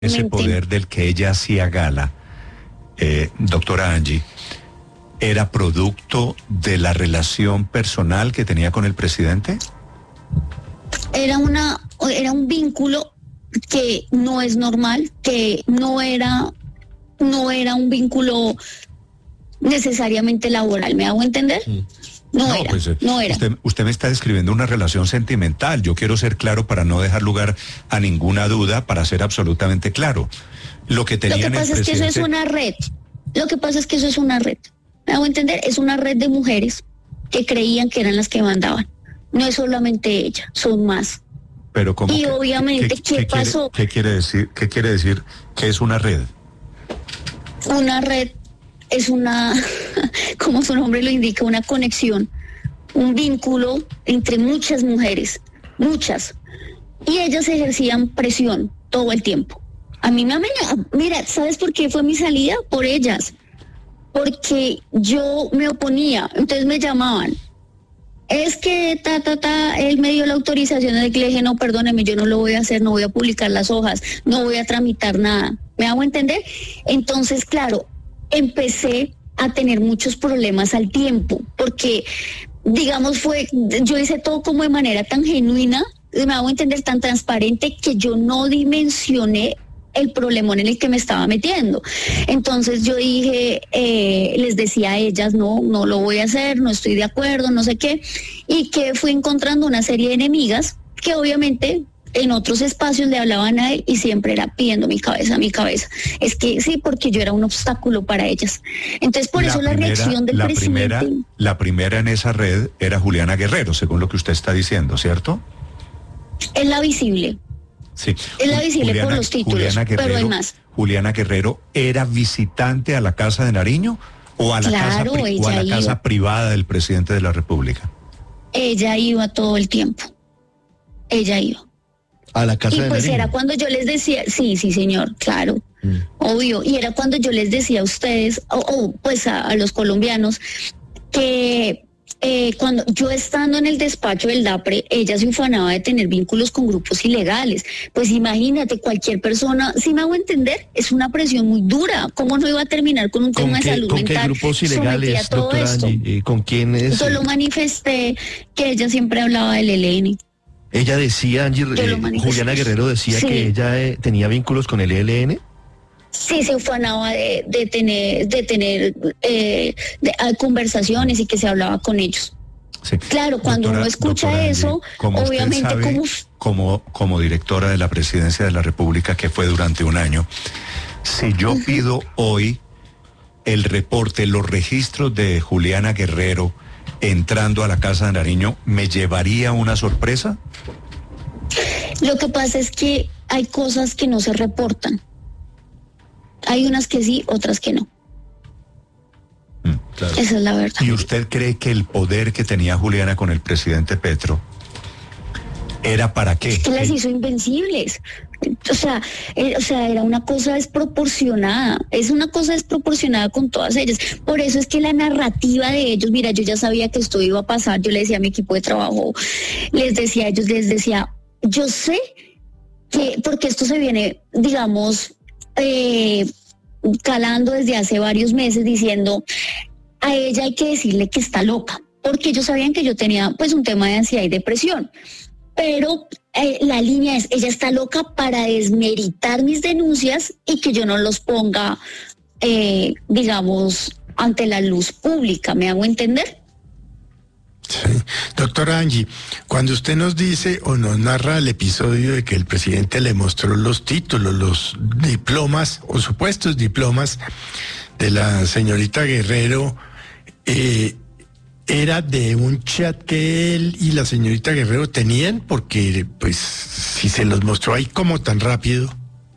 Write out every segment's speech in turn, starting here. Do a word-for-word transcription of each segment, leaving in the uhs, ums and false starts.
Ese poder del que ella hacía gala, eh, doctora Angie, ¿era producto de la relación personal que tenía con el presidente? Era una, era un vínculo que no es normal, que no era, no era un vínculo necesariamente laboral, ¿me hago entender? Sí. No, No, era, pues, no era. Usted, usted me está describiendo una relación sentimental. Yo quiero ser claro para no dejar lugar a ninguna duda, para ser absolutamente claro. Lo que tenía Lo que en el pasa es que eso es una red. Lo que pasa es que eso es una red. ¿Me hago entender? Es una red de mujeres que creían que eran las que mandaban. No es solamente ella, son más. Pero ¿cómo y que, obviamente, ¿qué, ¿qué, qué pasó? Quiere, ¿Qué quiere decir? ¿Qué quiere decir que es una red? Una red es una, como su nombre lo indica, una conexión, un vínculo entre muchas mujeres, muchas. Y ellas ejercían presión todo el tiempo. A mí me amenazaban. Mira, ¿sabes por qué fue mi salida? Por ellas. Porque yo me oponía, entonces me llamaban. Es que ta, ta, ta, él me dio la autorización de que le dije, no, perdóneme, yo no lo voy a hacer, no voy a publicar las hojas, no voy a tramitar nada. ¿Me hago entender? Entonces, claro, empecé a tener muchos problemas al tiempo, porque, digamos, fue, yo hice todo como de manera tan genuina, me hago entender, tan transparente, que yo no dimensioné el problemón en el que me estaba metiendo. Entonces yo dije, eh, les decía a ellas, no, no lo voy a hacer, no estoy de acuerdo, no sé qué, y que fui encontrando una serie de enemigas que obviamente en otros espacios le hablaban a él y siempre era pidiendo mi cabeza, mi cabeza. Es que sí, porque yo era un obstáculo para ellas. Entonces por la eso primera, la reacción del la presidente... Primera, la primera en esa red era Juliana Guerrero, según lo que usted está diciendo, ¿cierto? Es la visible. Sí. Es la visible Juliana, por los títulos, Juliana Guerrero, pero hay más. Juliana Guerrero era visitante a la casa de Nariño o a la, claro, casa, o a la casa iba. privada del presidente de la República. Ella iba todo el tiempo. Ella iba. A la casa y de pues Nariño. Era cuando yo les decía, sí, sí señor, claro, mm. obvio, y era cuando yo les decía a ustedes, o, o pues a, a los colombianos, que eh, cuando yo estando en el despacho del DAPRE, ella se ufanaba de tener vínculos con grupos ilegales. Pues imagínate, cualquier persona, si me hago entender, es una presión muy dura. ¿Cómo no iba a terminar con un tema qué, de salud ¿con mental? ¿Con qué grupos ilegales, doctora Angie? ¿Con quiénes? Yo lo manifesté, que ella siempre hablaba del E L N. Ella decía, Angie, eh, Juliana Guerrero decía sí. que ella eh, tenía vínculos con el E L N. Sí, se ufanaba de, de tener, de tener eh, de, uh, conversaciones y que se hablaba con ellos. Sí. Claro, cuando doctora, uno escucha eso, como obviamente sabe, como... como como directora de la Presidencia de la República, que fue durante un año, si yo uh-huh. pido hoy el reporte, los registros de Juliana Guerrero entrando a la Casa de Nariño, ¿me llevaría una sorpresa? Lo que pasa es que hay cosas que no se reportan. Hay unas que sí, otras que no. Mm, claro. Esa es la verdad. ¿Y usted cree que el poder que tenía Juliana con el presidente Petro era para qué? Es que las hizo invencibles. O sea, eh, o sea, era una cosa desproporcionada. Es una cosa desproporcionada con todas ellas. Por eso es que la narrativa de ellos, mira, yo ya sabía que esto iba a pasar. Yo le decía a mi equipo de trabajo, les decía a ellos, les decía, yo sé que, porque esto se viene, digamos, eh, calando desde hace varios meses, diciendo, a ella hay que decirle que está loca, porque ellos sabían que yo tenía pues un tema de ansiedad y depresión. Pero eh, la línea es, ella está loca para desmeritar mis denuncias y que yo no los ponga, eh, digamos, ante la luz pública. ¿Me hago entender? Sí. Doctora Angie, cuando usted nos dice o nos narra el episodio de que el presidente le mostró los títulos, los diplomas o supuestos diplomas de la señorita Guerrero, eh, ¿era de un chat que él y la señorita Guerrero tenían? Porque, pues, si se los mostró ahí como tan rápido.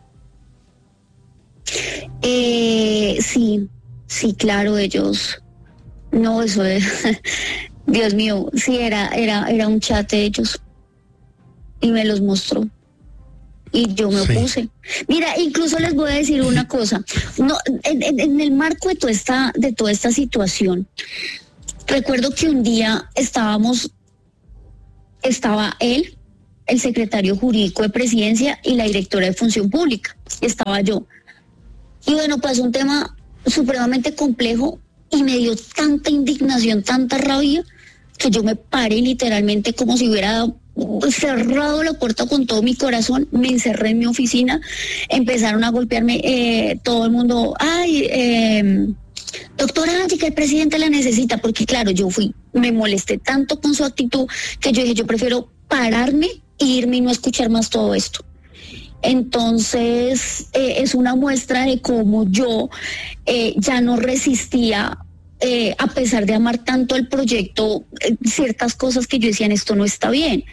Eh, sí, sí, claro, ellos... No, eso es... Dios mío, sí, era, era, era un chat de ellos. Y me los mostró. Y yo me opuse. Sí. Mira, incluso les voy a decir una cosa. No, en, en, en el marco de toda esta, de toda esta situación... Recuerdo que un día estábamos, estaba él, el secretario jurídico de Presidencia y la directora de Función Pública. Estaba yo. Y bueno, pasó un tema supremamente complejo y me dio tanta indignación, tanta rabia, que yo me paré literalmente como si hubiera cerrado la puerta con todo mi corazón, me encerré en mi oficina, empezaron a golpearme eh, todo el mundo, ay, eh, doctora Angie, que el presidente la necesita, porque claro, yo fui, me molesté tanto con su actitud que yo dije, yo prefiero pararme e irme y no escuchar más todo esto. Entonces, eh, es una muestra de cómo yo eh, ya no resistía, eh, a pesar de amar tanto el proyecto, eh, ciertas cosas que yo decía, esto no está bien.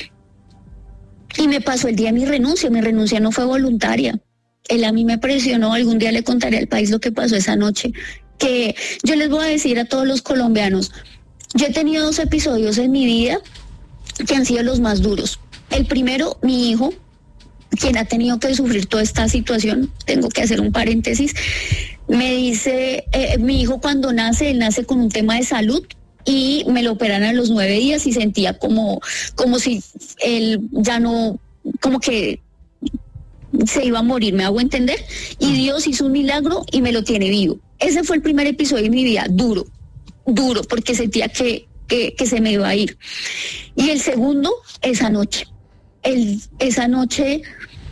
Y me pasó el día de mi renuncia, mi renuncia no fue voluntaria. Él a mí me presionó, algún día le contaré al país lo que pasó esa noche, que yo les voy a decir a todos los colombianos, yo he tenido dos episodios en mi vida que han sido los más duros. El primero, mi hijo, quien ha tenido que sufrir toda esta situación, tengo que hacer un paréntesis, me dice, eh, mi hijo cuando nace, él nace con un tema de salud y me lo operan a los nueve días y sentía como, como si él ya no, como que se iba a morir, ¿me hago entender? Y Dios hizo un milagro y me lo tiene vivo. Ese fue el primer episodio de mi vida, duro, duro, porque sentía que, que, que se me iba a ir. Y el segundo, esa noche. El, esa noche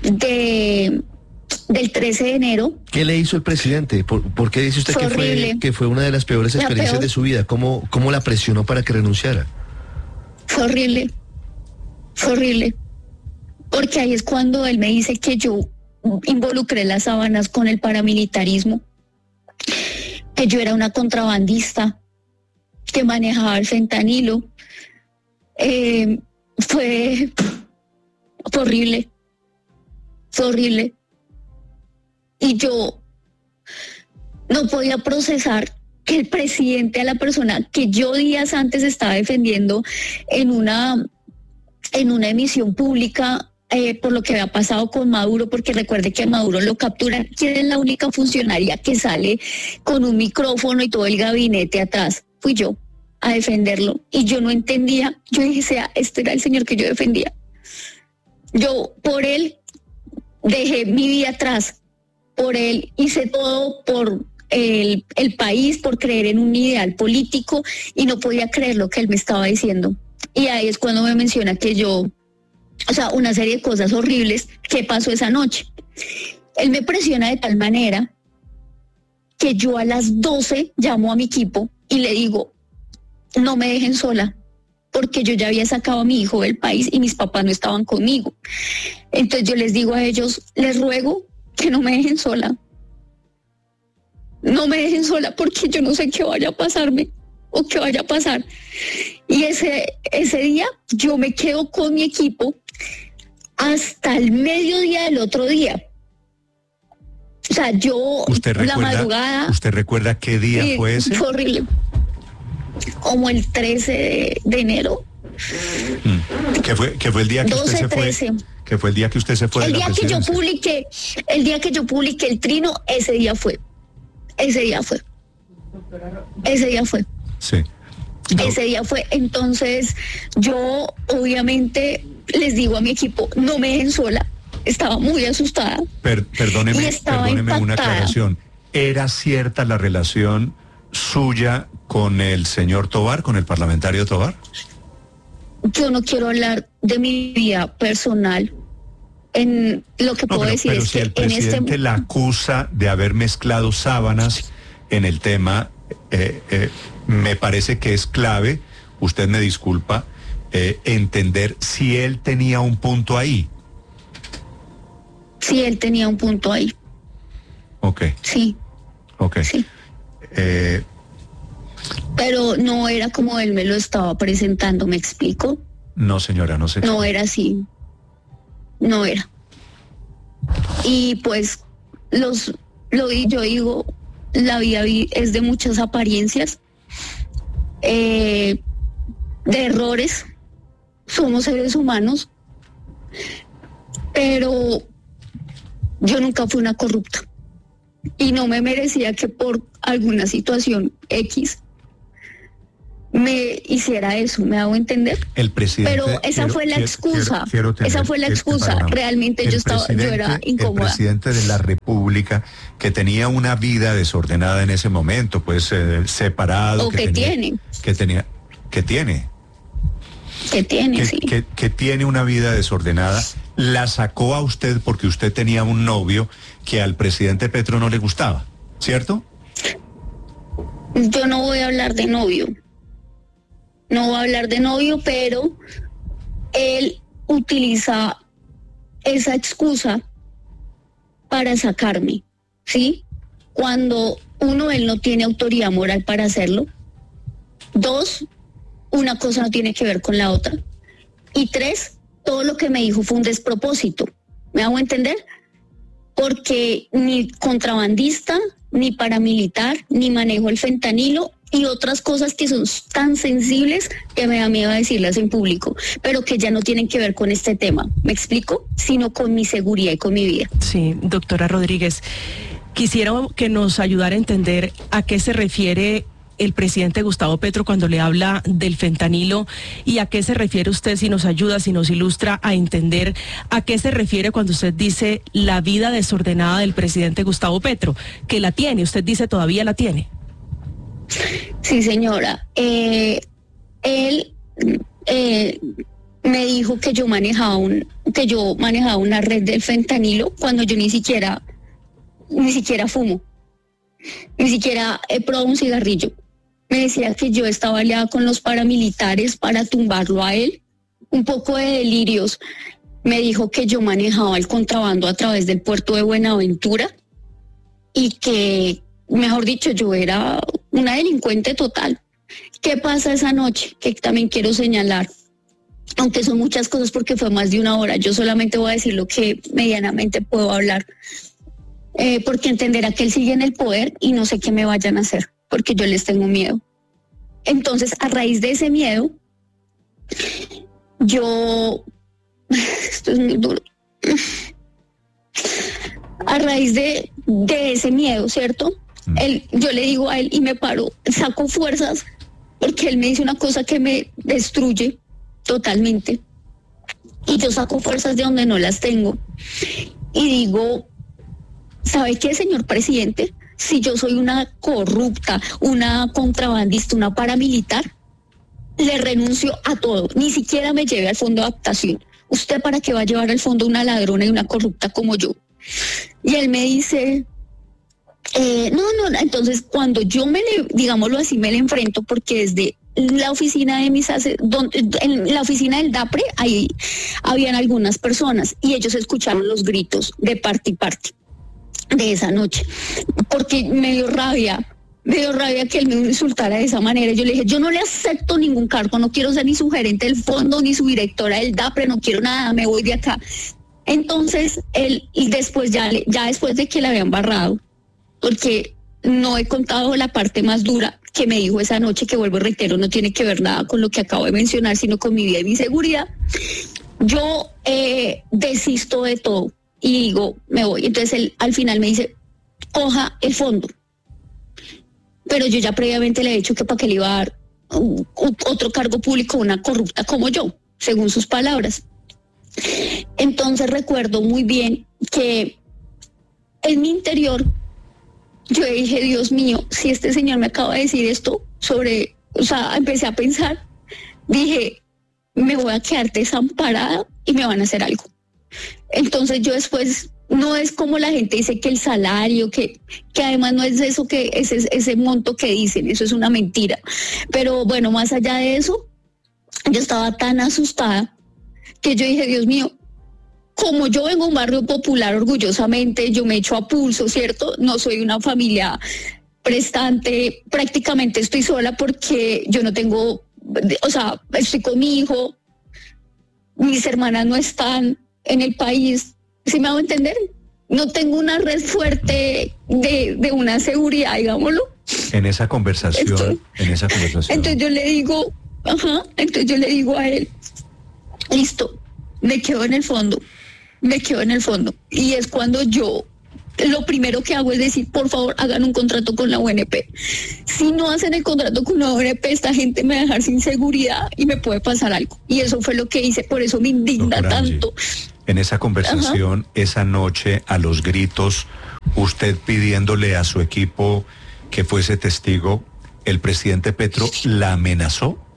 de del trece de enero. ¿Qué le hizo el presidente? ¿Por, por qué dice usted fue que fue, que fue una de las peores la experiencias peor. de su vida? ¿Cómo, ¿Cómo la presionó para que renunciara? Fue horrible, fue horrible. Porque ahí es cuando él me dice que yo involucré las sábanas con el paramilitarismo, que yo era una contrabandista, que manejaba el fentanilo. Eh, fue, fue horrible, fue horrible. Y yo no podía procesar que el presidente, a la persona que yo días antes estaba defendiendo en una, en una emisión pública, eh, por lo que había pasado con Maduro, porque recuerde que Maduro lo captura, ¿quién es la única funcionaria que sale con un micrófono y todo el gabinete atrás? Fui yo a defenderlo y yo no entendía, yo dije, sea, este era el señor que yo defendía. Yo por él dejé mi vida atrás, por él hice todo por el, el país, por creer en un ideal político y no podía creer lo que él me estaba diciendo. Y ahí es cuando me menciona que yo, o sea, una serie de cosas horribles que pasó esa noche. Él me presiona de tal manera que yo a las doce llamo a mi equipo y le digo, no me dejen sola, porque yo ya había sacado a mi hijo del país y mis papás no estaban conmigo. Entonces yo les digo a ellos, les ruego que no me dejen sola. No me dejen sola porque yo no sé qué vaya a pasarme o qué vaya a pasar. Y ese, ese día yo me quedo con mi equipo hasta el mediodía del otro día. O sea, yo ¿Usted la recuerda, madrugada... ¿Usted recuerda qué día sí, fue ese? Fue horrible. Como el trece de, de enero. Mm. ¿Qué fue, qué fue el día que doce, usted se trece. fue? ¿Qué fue el día que usted se fue? El de la día que yo presidencia? publiqué, el día que yo publiqué el trino, ese día fue. Ese día fue. Ese día fue. Sí. No. Ese día fue. Entonces, yo obviamente les digo a mi equipo, no me dejen sola. Estaba muy asustada. Per, perdóneme, y estaba perdóneme una impactada. aclaración. ¿Era cierta la relación suya con el señor Tobar, con el parlamentario Tobar? Yo no quiero hablar de mi vida personal. En lo que No, puedo pero, decir pero es si que el presidente en este la acusa de haber mezclado sábanas en el tema, eh, eh, me parece que es clave, usted me disculpa, eh, entender si él tenía un punto ahí. Sí, él tenía un punto ahí. Ok. Sí. Ok. Sí. Eh, Pero no era como él me lo estaba presentando, ¿me explico? no, señora, no sé. No era así. No era. Y pues los lo yo digo, la vida es de muchas apariencias, eh, de errores. Somos seres humanos, pero yo nunca fui una corrupta y no me merecía que por alguna situación X me hiciera eso, ¿me hago entender? El presidente. Pero esa quiero, fue la quiero, excusa. Quiero, quiero esa fue la excusa. Este Realmente yo estaba, yo era incómoda. El presidente de la República, que tenía una vida desordenada en ese momento, pues eh, separado. O que, que tenía, tiene. Que tenía, que tiene. Que tiene, que, sí. Que, que tiene una vida desordenada. La sacó a usted porque usted tenía un novio que al presidente Petro no le gustaba, ¿cierto? Yo no voy a hablar de novio. No voy a hablar de novio, pero él utiliza esa excusa para sacarme, ¿sí? Cuando uno, él no tiene autoridad moral para hacerlo. Dos, una cosa no tiene que ver con la otra. Y tres, todo lo que me dijo fue un despropósito. ¿Me hago entender? Porque ni contrabandista, ni paramilitar, ni manejo el fentanilo y otras cosas que son tan sensibles que me da miedo decirlas en público, pero que ya no tienen que ver con este tema, ¿me explico? Sino con mi seguridad y con mi vida. Sí, doctora Rodríguez, quisiera que nos ayudara a entender a qué se refiere el presidente Gustavo Petro cuando le habla del fentanilo y a qué se refiere usted, si nos ayuda, si nos ilustra a entender a qué se refiere cuando usted dice la vida desordenada del presidente Gustavo Petro, que la tiene, usted dice todavía la tiene. Sí, señora. Eh, él eh, me dijo que yo manejaba un, que yo manejaba una red del fentanilo cuando yo ni siquiera, ni siquiera fumo, ni siquiera he probado un cigarrillo. Me decía que yo estaba aliada con los paramilitares para tumbarlo a él. Un poco de delirios. Me dijo que yo manejaba el contrabando a través del puerto de Buenaventura y que, mejor dicho, yo era una delincuente total. ¿Qué pasa esa noche? Que también quiero señalar, aunque son muchas cosas porque fue más de una hora, yo solamente voy a decir lo que medianamente puedo hablar, eh, porque entenderá que él sigue en el poder y no sé qué me vayan a hacer, porque yo les tengo miedo. Entonces, a raíz de ese miedo, yo... Esto es muy duro. A raíz de, de ese miedo, ¿cierto? Él, yo le digo a él y me paro, saco fuerzas, porque él me dice una cosa que me destruye totalmente. Y yo saco fuerzas de donde no las tengo. Y digo, ¿sabe qué, señor presidente? Si yo soy una corrupta, una contrabandista, una paramilitar, le renuncio a todo. Ni siquiera me lleve al fondo de adaptación. ¿Usted para qué va a llevar al fondo una ladrona y una corrupta como yo? Y él me dice, eh, no, no, entonces cuando yo me le, digámoslo así, me le enfrento, porque desde la oficina de mis, donde, en la oficina del DAPRE, ahí habían algunas personas y ellos escucharon los gritos de parte y parte de esa noche, porque me dio rabia, me dio rabia que él me insultara de esa manera. Yo le dije, yo no le acepto ningún cargo, no quiero ser ni su gerente del fondo, ni su directora del DAPRE, no quiero nada, me voy de acá. Entonces, él, y después, ya, ya después de que le habían barrado, porque no he contado la parte más dura que me dijo esa noche, que vuelvo y reitero, no tiene que ver nada con lo que acabo de mencionar, sino con mi vida y mi seguridad, yo eh, desisto de todo. Y digo, me voy. Entonces él al final me dice, coja el fondo. Pero yo ya previamente le he dicho que para qué le iba a dar uh, otro cargo público a una corrupta como yo, según sus palabras. Entonces recuerdo muy bien que en mi interior yo dije, Dios mío, si este señor me acaba de decir esto sobre, o sea, empecé a pensar, dije, me voy a quedar desamparada y me van a hacer algo. Entonces yo después, no es como la gente dice que el salario, que, que además no es eso, que ese, ese monto que dicen, eso es una mentira. Pero bueno, más allá de eso, yo estaba tan asustada que yo dije, Dios mío, como yo vengo de un barrio popular orgullosamente, yo me echo a pulso, ¿cierto? No soy una familia prestante, prácticamente estoy sola porque yo no tengo, o sea, estoy con mi hijo, mis hermanas no están en el país, ¿sí me hago entender? No tengo una red fuerte de, de una seguridad, digámoslo. En esa conversación, entonces, en esa conversación. Entonces yo le digo, ajá, entonces yo le digo a él, listo, me quedo en el fondo, me quedo en el fondo. Y es cuando yo lo primero que hago es decir, por favor, hagan un contrato con la O N P. Si no hacen el contrato con la O N P, esta gente me va a dejar sin seguridad y me puede pasar algo. Y eso fue lo que hice, por eso me indigna Doctora tanto. Angie, en esa conversación, Ajá. esa noche, a los gritos, usted pidiéndole a su equipo que fuese testigo, ¿el presidente Petro la amenazó?